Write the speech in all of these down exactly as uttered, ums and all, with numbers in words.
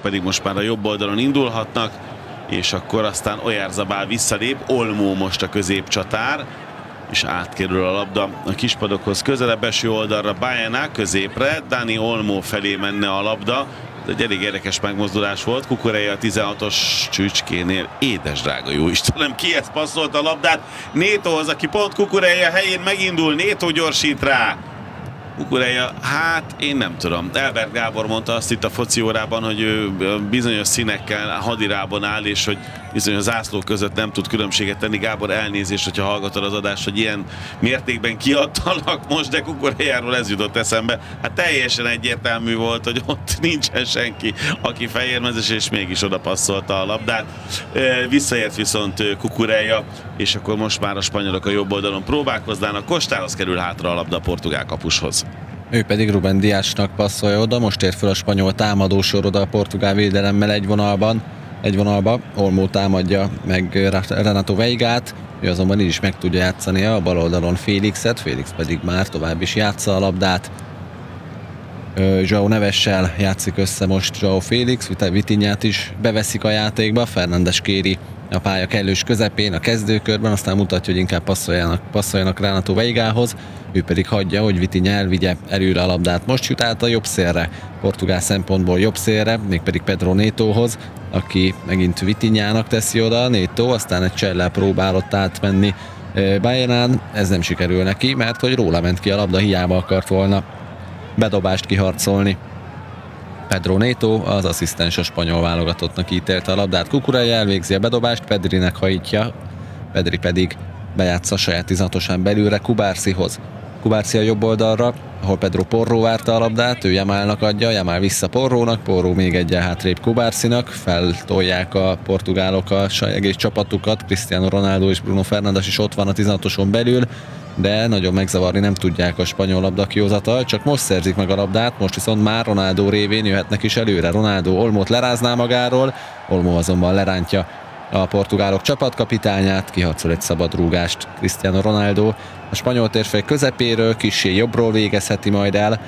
pedig most már a jobb oldalon indulhatnak, és akkor aztán Oyarzabal visszalép, Olmo most a középcsatár, és átkerül a labda a kispadokhoz közelebb eső oldalra, Baena középre, Dani Olmo felé menne a labda. Ez egy elég érdekes megmozdulás volt. Kukureya a tizenhatos csücskénél. Édes drága jó Istenem, ki ezt passzolt a labdát? Nétóhoz, aki pont Kukureya helyén megindul, Nétó gyorsít rá. Kukureya, hát én nem tudom. Elbert Gábor mondta azt itt a foci órában, hogy ő bizonyos színekkel hadirában áll, és hogy bizonyos zászlók között nem tud különbséget tenni. Gábor, elnézést, hogyha hallgatod az adást, hogy ilyen mértékben kiadtalak most, de Kukureyáról ez jutott eszembe. Hát teljesen egyértelmű volt, hogy ott nincsen senki, aki fehérmezes, és mégis oda passzolta a labdát. Visszaért viszont Kukureya, és akkor most már a spanyolok a jobb oldalon próbálkoznának. Kostához kerül hátra a labda a portugál kapushoz. Ő pedig Ruben Diasnak passzolja oda, most ér fel a spanyol támadósor oda a portugál védelemmel egy vonalban. Egy vonalba, Olmo támadja meg Renato Veigát, ő azonban így is meg tudja játszani a bal oldalon Félixet, Félix pedig már tovább is játsza a labdát. João Nevessel játszik össze most João Félix, Vitinhát is beveszik a játékba, Fernandes kéri a pálya kellős közepén, a kezdőkörben, aztán mutatja, hogy inkább passzoljanak, passzoljanak Renato Veigához, ő pedig hagyja, hogy Vitinha elvigye előre a labdát. Most jut át a jobb szélre, portugál szempontból jobb szélre, mégpedig Pedro Nétóhoz, aki megint Vitinhának teszi oda, Nétó aztán egy csellel próbálott átmenni Baenán, ez nem sikerül neki, mert hogy róla ment ki a labda, hiába akart volna bedobást kiharcolni. Pedro Neto, az asszisztens a spanyol válogatottnak ítélte a labdát. Kukureya elvégzi a bedobást, Pedrinek hajítja, Pedri pedig bejátsza a saját tizenhatosán belülre Kubarsihoz. Kubarsi a jobb oldalra, ahol Pedro Porro várta a labdát, ő Yamalnak adja, Yamal vissza Porrónak, Porro még egyen hátrébb Kubarsinak, feltolják a portugálok a egész csapatukat, Cristiano Ronaldo és Bruno Fernandes is ott van a tizenhatoson belül, de nagyon megzavarni nem tudják a spanyol labdakihozatal, csak most szerzik meg a labdát, most viszont már Ronaldo révén jöhetnek is előre. Ronaldo Olmót lerázná magáról, Olmo azonban lerántja a portugálok csapatkapitányát, kiharcol egy szabad rúgást Cristiano Ronaldo. A spanyol térfél közepéről kissé jobbról végezheti majd el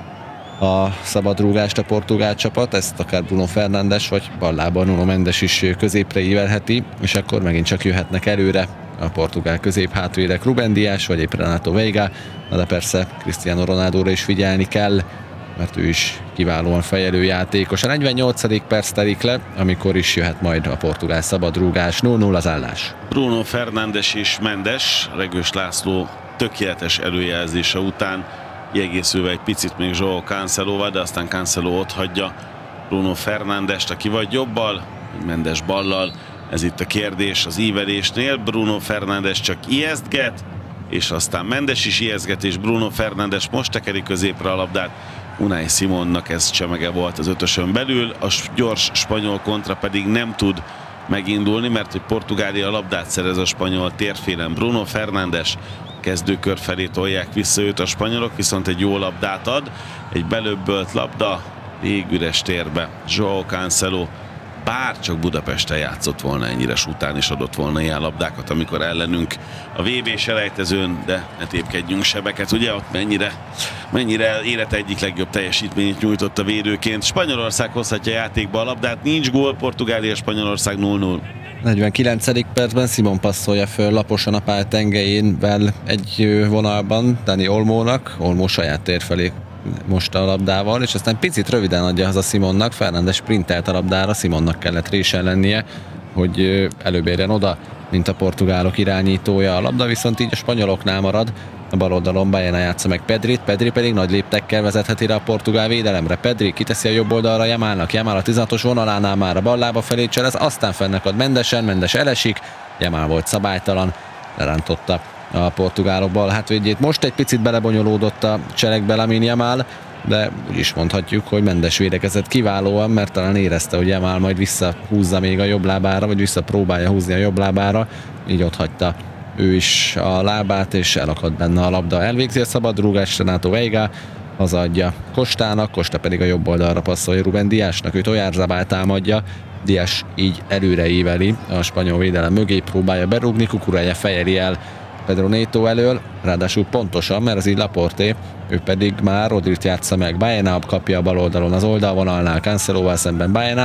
a szabad rúgást a portugál csapat, ezt akár Bruno Fernandes vagy ballában Nuno Mendes is középre ívelheti, és akkor megint csak jöhetnek előre a portugál középhátvédek, Ruben Dias vagy épp Renato Veiga, de persze Cristiano Ronaldóra is figyelni kell, mert ő is kiválóan fejelő játékos. A negyvennyolcadik perc telik le, amikor is jöhet majd a portugál szabadrúgás. nulla nulla az állás. Bruno Fernandes és Mendes, Regős László tökéletes előjelzése után kiegészülve egy picit még João Cancelóval, de aztán Cancelo ott hagyja Bruno Fernandest, aki vagy jobbal, Mendes ballal. Ez itt a kérdés az ívelésnél. Bruno Fernandes csak ijesztget, és aztán Mendes is ijesztget, és Bruno Fernandes most tekeri középre a labdát. Unai Simonnak ez csemege volt az ötösön belül, a gyors spanyol kontra pedig nem tud megindulni, mert hogy Portugália labdát szerez a spanyol térfélen. Bruno Fernandes kezdőkör felé tolják vissza őt a spanyolok, viszont egy jó labdát ad, egy belöbbölt labda, végüres térbe João Cancelo, bár csak Budapesten játszott volna ennyire után is adott volna ilyen labdákat, amikor ellenünk a vé bé-selejtezőn, de ne tépkedjünk sebeket, ugye ott mennyire, mennyire élete egyik legjobb teljesítményt nyújtott a védőként. Spanyolország hozhatja játékba a labdát, nincs gól, Portugália, Spanyolország nulla nulla. negyvenkilencedik percben Simon passzolja föl laposan a pálya tengelyénvel egy vonalban Dani Olmónak, Olmó saját tér felé most a labdával, és aztán picit röviden adja haza Simonnak, Fernandes sprintelt a labdára, Simonnak kellett résen lennie, hogy előbb érjen oda, mint a portugálok irányítója. A labda viszont így a spanyoloknál marad, a bal oldalon Baena játsza meg Pedrit, Pedri pedig nagy léptekkel vezetheti rá a portugál védelemre. Pedri kiteszi a jobb oldalra Yamalnak, Yamal a tizenhatos vonalánál már a bal lába felé cselez, aztán fennakad Mendesen, Mendes elesik, Yamal volt szabálytalan, lerántotta a portugálok bal hátvédjét. Most egy picit belebonyolódott a cselekbe Lamine Yamal, de úgy is mondhatjuk, hogy Mendes védekezett kiválóan, mert talán érezte, hogy Yamal majd visszahúzza még a jobb lábára, vagy visszapróbálja húzni a jobb lábára, így ott hagyta ő is a lábát, és elakadt benne a labda. Elvégzi a szabadrúgást Renato Veiga, hazaadja Kostának, Kosta pedig a jobb oldalra passzolja Ruben Diasnak, őt Oyarzabal támadja, Dias így előre íveli a spanyol védelem mögé, próbálja berúgni, Kukureya fejeli el Pedro Neto elől, ráadásul pontosan, mert az így Laporté, ő pedig már Rodrit játsza meg, Baena kapja a bal oldalon az oldalvonalnál, Cancelóval szemben Baena,